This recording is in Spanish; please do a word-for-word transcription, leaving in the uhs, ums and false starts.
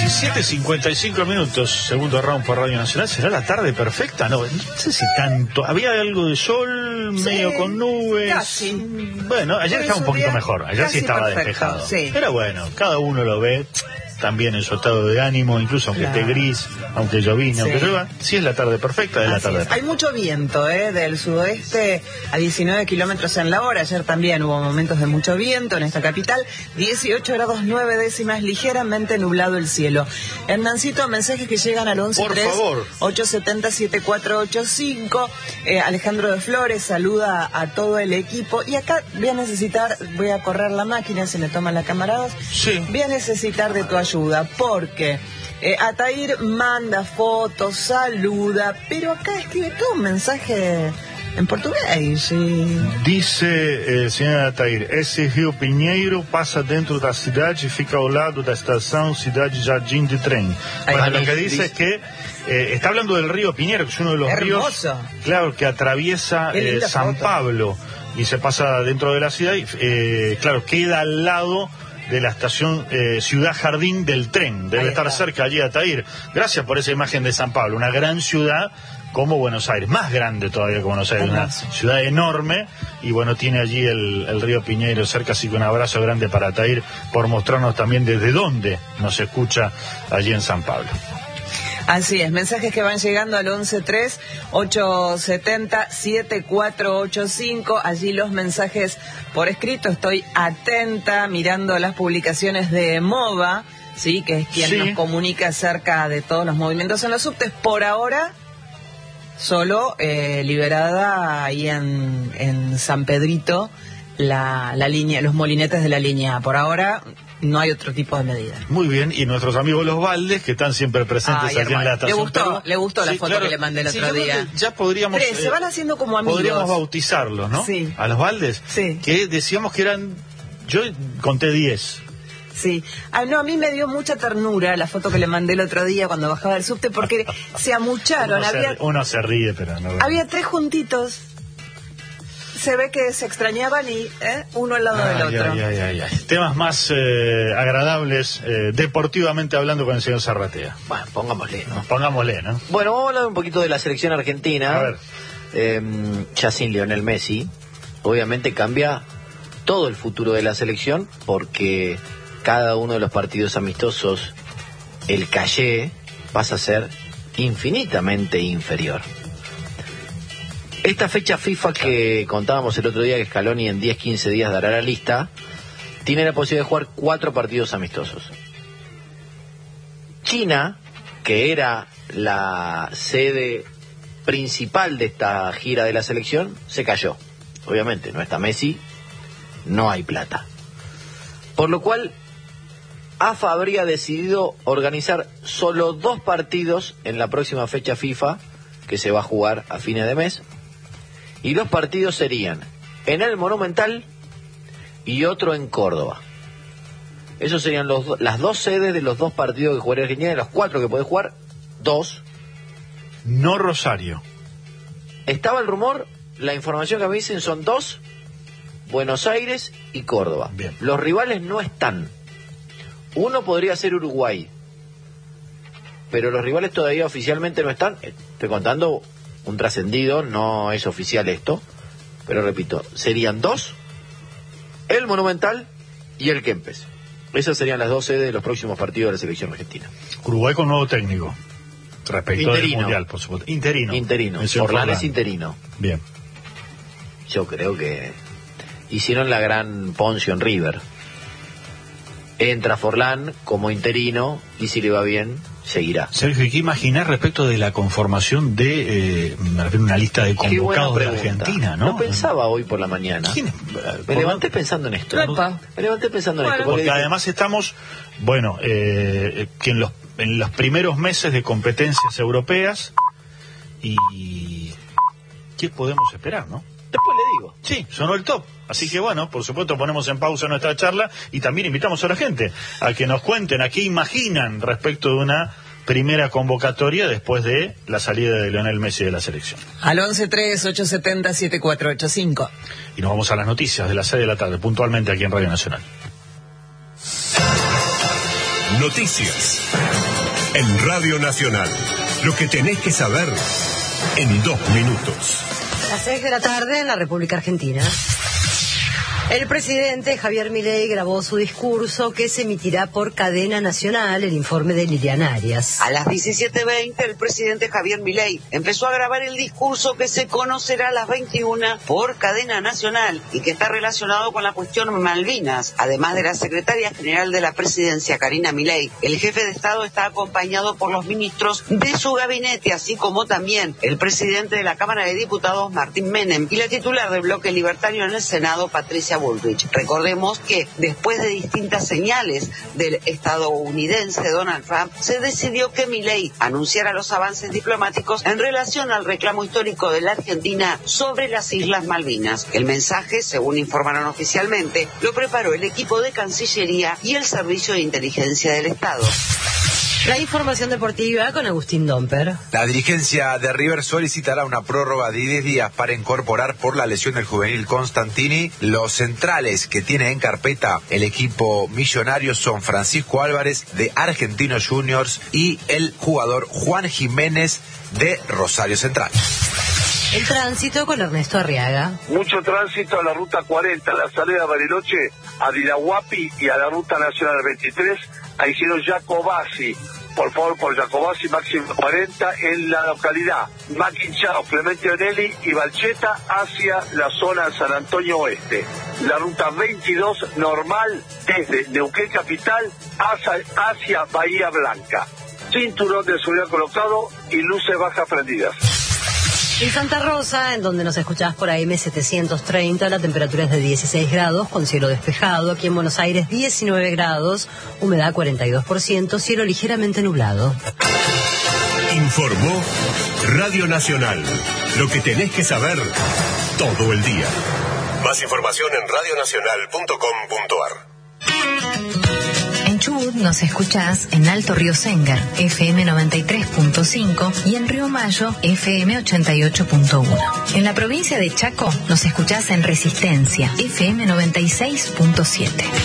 diecisiete cincuenta y cinco minutos, segundo round por Radio Nacional. ¿Será la tarde perfecta? No, no sé si tanto. Había algo de sol, sí, medio con nubes. Casi. Bueno, ayer estaba un poquito mejor. Ayer sí estaba perfecto, despejado. Sí. Pero bueno, cada uno lo ve también en su estado de ánimo, incluso aunque claro. esté gris, aunque llovine, sí. aunque llueva, si es la tarde perfecta, es Así la tarde es. Hay mucho viento, ¿eh? Del sudoeste a diecinueve kilómetros en la hora. Ayer también hubo momentos de mucho viento en esta capital. dieciocho grados nueve décimas, ligeramente nublado el cielo. Hernancito, mensajes que llegan al once tres ocho siete cero siete cuatro ocho cinco. Eh, Alejandro de Flores saluda a todo el equipo. Y acá voy a necesitar, voy a correr la máquina, se me toma la cámara dos. Sí. Voy a necesitar de tu ayuda, porque eh, Atair manda fotos, saluda, pero acá escribe todo un mensaje en portugués. Y... Dice, eh, señora Atair, esse Rio Pinheiro pasa dentro da cidade y fica ao lado da estação Cidade Jardim de Trem. Bueno, Ay, lo que dice, dice es que eh, está hablando del río Pinheiro, que es uno de los Hermoso. ríos, claro, que atraviesa eh, San foto. Pablo y se pasa dentro de la ciudad y, eh, claro, queda al lado de la estación eh, Ciudad Jardín del tren. Debe estar cerca allí Atair. Gracias por esa imagen de San Pablo, una gran ciudad como Buenos Aires, más grande todavía que Buenos Aires, una ciudad enorme, y bueno, tiene allí el, el río Pinheiro cerca, así que un abrazo grande para Atair por mostrarnos también desde dónde nos escucha allí en San Pablo. Así es, mensajes que van llegando al once tres ocho siete cero siete cuatro ocho cinco, allí los mensajes por escrito. Estoy atenta mirando las publicaciones de MOVA, sí, que es quien sí. nos comunica acerca de todos los movimientos en los subtes. Por ahora, solo eh, liberada ahí en, en San Pedrito la, la línea, los molinetes de la línea. Por ahora no hay otro tipo de medida. Muy bien, y nuestros amigos los Valdes, que están siempre presentes Ay, allí hermano. en la estación. ¿Le gustó, ¿Le gustó la sí, foto claro. que le mandé el otro sí, día? Ya podríamos... Tres, eh, se van haciendo como amigos. Podríamos bautizarlos, ¿no? Sí. A los Valdes. Sí. Que decíamos que eran... Yo conté diez. Sí. Ah, no, a mí me dio mucha ternura la foto que le mandé el otro día cuando bajaba del subte, porque se amucharon. Uno, había, se, uno se ríe, pero no... Había tres juntitos. Se ve que se extrañaban y eh, uno al lado ay, del otro. Ay, ay, ay, ay. Temas más eh, agradables, eh, deportivamente hablando, con el señor Zarratea. Bueno, pongámosle, ¿no? Pongámosle, ¿no? Bueno, vamos a hablar un poquito de la selección argentina. A ver. Eh, ya sin Lionel Messi, obviamente cambia todo el futuro de la selección, porque cada uno de los partidos amistosos, el caché pasa a ser infinitamente inferior. Esta fecha FIFA que contábamos el otro día, que Scaloni en diez quince días dará la lista, tiene la posibilidad de jugar cuatro partidos amistosos. China, que era la sede principal de esta gira de la selección, se cayó. Obviamente, no está Messi, no hay plata. Por lo cual, A F A habría decidido organizar solo dos partidos en la próxima fecha FIFA, que se va a jugar a fines de mes. Y los partidos serían en el Monumental y otro en Córdoba. Esos serían los, las dos sedes de los dos partidos que jugaría Argentina, de los cuatro que puede jugar, dos. No Rosario. Estaba el rumor, la información que me dicen son dos, Buenos Aires y Córdoba. Bien. Los rivales no están. Uno podría ser Uruguay, pero los rivales todavía oficialmente no están. Estoy contando un trascendido, no es oficial esto, pero repito, serían dos, el Monumental y el Kempes. Esas serían las dos sedes de los próximos partidos de la selección argentina. Uruguay con nuevo técnico, respecto interino. del Mundial, por supuesto. Interino. Interino. Forlán es interino. Bien. Yo creo que hicieron la gran Poncio en River. Entra Forlán como interino y si le va bien, seguirá. Sergio, ¿qué imaginar respecto de la conformación de eh, una lista de convocados de Argentina, ¿no? No pensaba hoy por la mañana. ¿Quién es? Me levanté pensando en esto. Epa. Me levanté pensando en bueno, esto. Porque, porque además estamos, bueno, eh, que en los, en los primeros meses de competencias europeas y ¿qué podemos esperar, no? Después le digo. Sí, sonó el top. Así que bueno, por supuesto ponemos en pausa nuestra charla y también invitamos a la gente a que nos cuenten a qué imaginan respecto de una primera convocatoria después de la salida de Lionel Messi de la selección. Al once tres ocho siete cero siete cuatro ocho cinco. Y nos vamos a las noticias de las seis de la tarde, puntualmente aquí en Radio Nacional. Noticias. En Radio Nacional. Lo que tenés que saber en dos minutos. Las seis de la tarde en la República Argentina. El presidente Javier Milei grabó su discurso que se emitirá por cadena nacional, el informe de Lilian Arias. A las diecisiete veinte el presidente Javier Milei empezó a grabar el discurso que se conocerá a las veintiuna por cadena nacional y que está relacionado con la cuestión Malvinas. Además de la secretaria general de la presidencia, Karina Milei, el jefe de Estado está acompañado por los ministros de su gabinete, así como también el presidente de la Cámara de Diputados, Martín Menem, y la titular del bloque libertario en el Senado, Patricia Bullrich. Recordemos que después de distintas señales del estadounidense Donald Trump, se decidió que Milei anunciara los avances diplomáticos en relación al reclamo histórico de la Argentina sobre las Islas Malvinas. El mensaje, según informaron oficialmente, lo preparó el equipo de Cancillería y el Servicio de Inteligencia del Estado. La información deportiva con Agustín Domper. La dirigencia de River solicitará una prórroga de diez días para incorporar por la lesión del juvenil Constantini. Los centrales que tiene en carpeta el equipo millonario son Francisco Álvarez de Argentinos Juniors y el jugador Juan Jiménez de Rosario Central. El tránsito con Ernesto Arriaga. Mucho tránsito a la ruta cuarenta, la salida de Bariloche, a Dirahuapi y a la ruta nacional veintitrés. Ahí hicieron Jacobasi, por favor, por Jacobasi, máximo cuarenta en la localidad Maquinchao, Clemente Onelli y Balcheta hacia la zona San Antonio Oeste. La ruta veintidós normal desde Neuquén Capital hacia, hacia Bahía Blanca. Cinturón de seguridad colocado y luces bajas prendidas. En Santa Rosa, en donde nos escuchás por A M setecientos treinta, la temperatura es de dieciséis grados, con cielo despejado. Aquí en Buenos Aires, diecinueve grados, humedad cuarenta y dos por ciento, cielo ligeramente nublado. Informó Radio Nacional. Lo que tenés que saber todo el día. Más información en radio nacional punto com punto ar. En Chubut nos escuchás en Alto Río Sengar, F M noventa y tres punto cinco, y en Río Mayo, F M ochenta y ocho punto uno. En la provincia de Chaco nos escuchás en Resistencia, F M noventa y seis punto siete.